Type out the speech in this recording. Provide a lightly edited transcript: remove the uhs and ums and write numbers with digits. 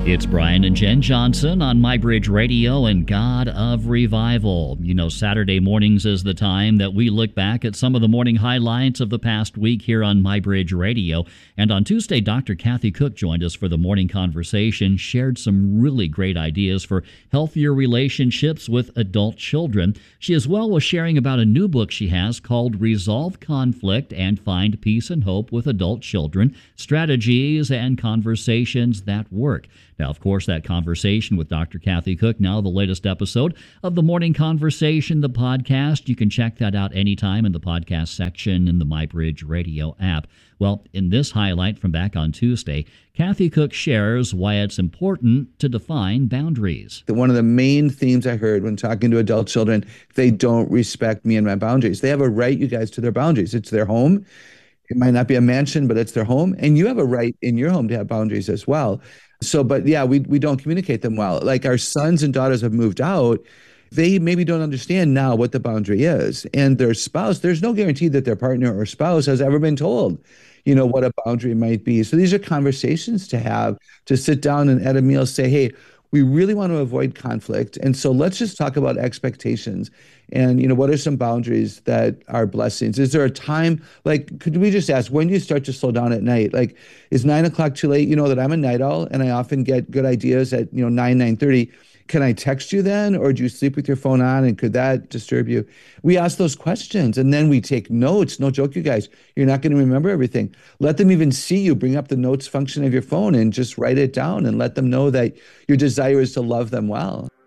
It's Brian and Jen Johnson on MyBridge Radio and God of Revival. You know, Saturday mornings is the time that we look back at some of the morning highlights of the past week here on MyBridge Radio. And on Tuesday, Dr. Kathy Cook joined us for the morning conversation, shared some really great ideas for healthier relationships with adult children. She as well was sharing about a new book she has called Resolve Conflict and Find Peace and Hope with Adult Children, Strategies and Conversations That Work. Now, of course, that conversation with Dr. Kathy Cook, now the latest episode of the Morning Conversation, the podcast. You can check that out anytime in the podcast section in the MyBridge Radio app. Well, in this highlight from back on Tuesday, Kathy Cook shares why it's important to define boundaries. One of the main themes I heard when talking to adult children, they don't respect me and my boundaries. They have a right, you guys, to their boundaries. It's their home. It might not be a mansion, but it's their home. And you have a right in your home to have boundaries as well. So, but yeah, we don't communicate them well. Like our sons and daughters have moved out. They maybe don't understand now what the boundary is. And their spouse, there's no guarantee that their partner or spouse has ever been told, you know, what a boundary might be. So these are conversations to have, to sit down and at a meal say, hey, we really want to avoid conflict. And so let's just talk about expectations. And, you know, what are some boundaries that are blessings? Is there a time, like, could we just ask, when do you start to slow down at night? Like, is 9 o'clock too late? You know that I'm a night owl and I often get good ideas at, 9:30. Can I text you then? Or do you sleep with your phone on? And could that disturb you? We ask those questions and then we take notes. No joke, you guys. You're not going to remember everything. Let them even see you. Bring up the notes function of your phone and just write it down and let them know that your desire is to love them well.